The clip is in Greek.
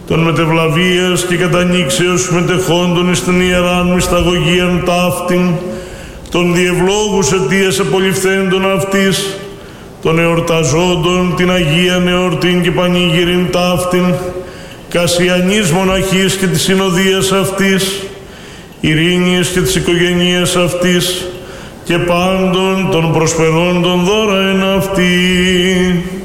των μετευλαβίας και κατανοίξεως μετεχόντων εις την ιεράν μυσταγωγίαν ταύτην, των διευλόγους αιτίας απολυφθέντων αυτής, των εορταζόντων την Αγίαν εορτήν και πανήγυριν ταύτην, Κασιανής μοναχής και της συνοδείας αυτής, ειρήνης και της οικογενείας αυτής, και πάντων των προσπερόντων δώρα εν αυτή.